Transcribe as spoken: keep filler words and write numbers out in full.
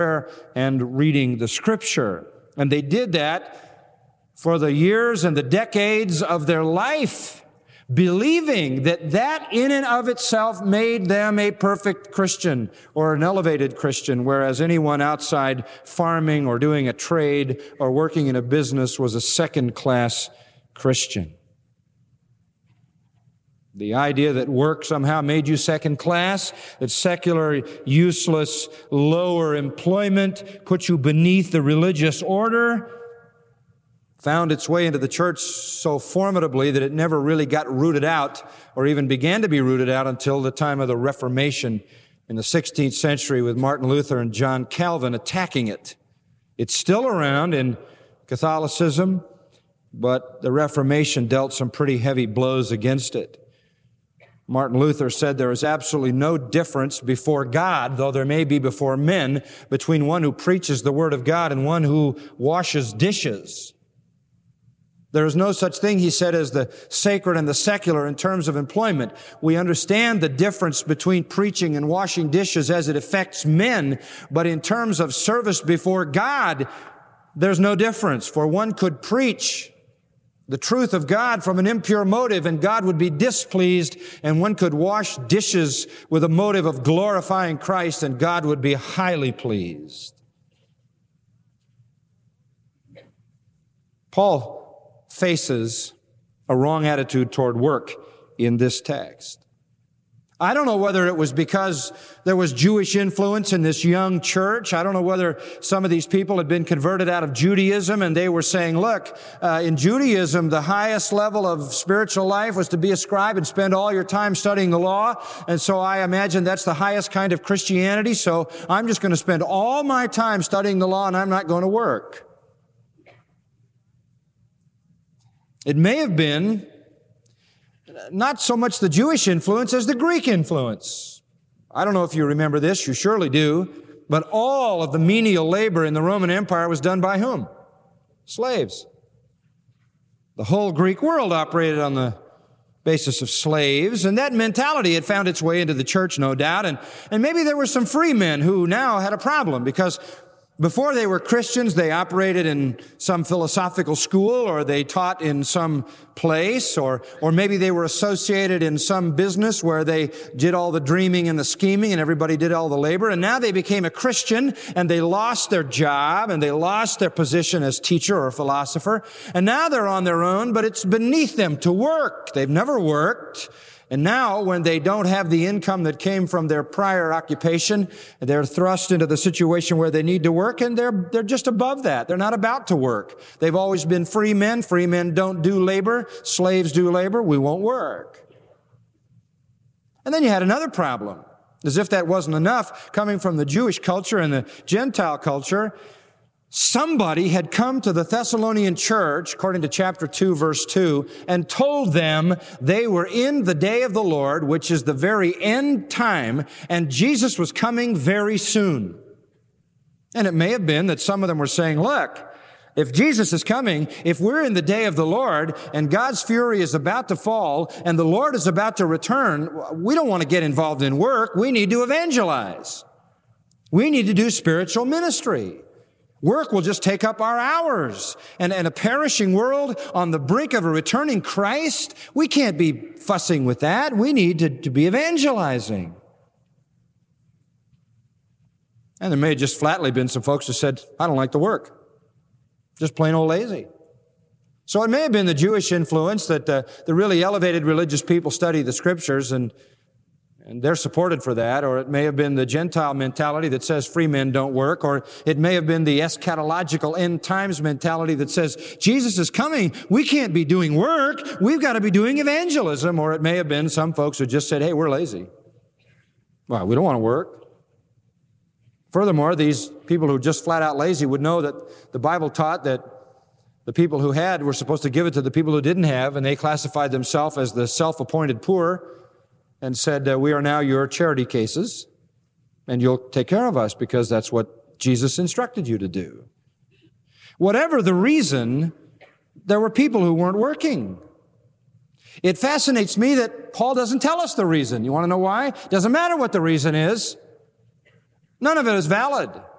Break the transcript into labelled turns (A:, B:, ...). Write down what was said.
A: prayer and reading the Scripture. And they did that for the years and the decades of their life, believing that that in and of itself made them a perfect Christian or an elevated Christian, whereas anyone outside farming or doing a trade or working in a business was a second-class Christian. The idea that work somehow made you second class, that secular, useless, lower employment put you beneath the religious order, found its way into the church so formidably that it never really got rooted out or even began to be rooted out until the time of the Reformation in the sixteenth century with Martin Luther and John Calvin attacking it. It's still around in Catholicism, but the Reformation dealt some pretty heavy blows against it. Martin Luther said there is absolutely no difference before God, though there may be before men, between one who preaches the Word of God and one who washes dishes. There is no such thing, he said, as the sacred and the secular in terms of employment. We understand the difference between preaching and washing dishes as it affects men, but in terms of service before God, there's no difference. For one could preach the truth of God from an impure motive, and God would be displeased, and one could wash dishes with a motive of glorifying Christ, and God would be highly pleased. Paul faces a wrong attitude toward work in this text. I don't know whether it was because there was Jewish influence in this young church. I don't know whether some of these people had been converted out of Judaism and they were saying, look, uh, in Judaism, the highest level of spiritual life was to be a scribe and spend all your time studying the law. And so I imagine that's the highest kind of Christianity. So I'm just going to spend all my time studying the law and I'm not going to work. It may have been not so much the Jewish influence as the Greek influence. I don't know if you remember this, you surely do, but all of the menial labor in the Roman Empire was done by whom? Slaves. The whole Greek world operated on the basis of slaves, and that mentality had found its way into the church, no doubt, and, and maybe there were some free men who now had a problem because before they were Christians, they operated in some philosophical school, or they taught in some place, or, or maybe they were associated in some business where they did all the dreaming and the scheming and everybody did all the labor. And now they became a Christian and they lost their job and they lost their position as teacher or philosopher. And now they're on their own, but it's beneath them to work. They've never worked. And now, when they don't have the income that came from their prior occupation, they're thrust into the situation where they need to work, and they're, they're just above that. They're not about to work. They've always been free men. Free men don't do labor. Slaves do labor. We won't work. And then you had another problem. As if that wasn't enough, coming from the Jewish culture and the Gentile culture, somebody had come to the Thessalonian church, according to chapter two, verse two, and told them they were in the day of the Lord, which is the very end time, and Jesus was coming very soon. And it may have been that some of them were saying, look, if Jesus is coming, if we're in the day of the Lord, and God's fury is about to fall, and the Lord is about to return, we don't want to get involved in work. We need to evangelize. We need to do spiritual ministry. Work will just take up our hours. And in a perishing world on the brink of a returning Christ, we can't be fussing with that. We need to, to be evangelizing. And there may have just flatly been some folks who said, I don't like to work. Just plain old lazy. So it may have been the Jewish influence that uh, the really elevated religious people study the Scriptures and And they're supported for that, or it may have been the Gentile mentality that says free men don't work, or it may have been the eschatological end times mentality that says Jesus is coming, we can't be doing work, we've got to be doing evangelism, or it may have been some folks who just said, hey, we're lazy. Well, we don't want to work. Furthermore, these people who are just flat out lazy would know that the Bible taught that the people who had were supposed to give it to the people who didn't have, and they classified themselves as the self-appointed poor, and said, uh, we are now your charity cases, and you'll take care of us because that's what Jesus instructed you to do. Whatever the reason, there were people who weren't working. It fascinates me that Paul doesn't tell us the reason. You want to know why? It doesn't matter what the reason is. None of it is valid.